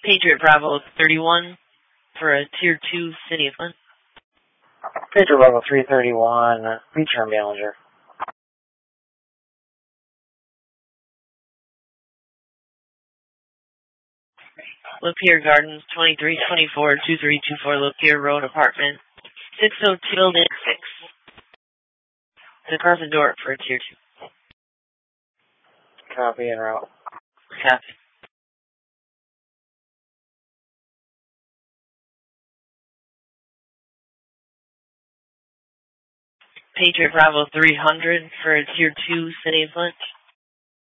Patriot Bravo 31 for a Tier 2 City of Flint. Patriot Bravo 331, return Ballinger. Lapeer Gardens 2324 2324 Lapeer Road, apartment 602 building 6. To Carpendorp for a Tier 2. Copy en route. Copy. Patriot Bravo 300 for a Tier 2 City of Flint.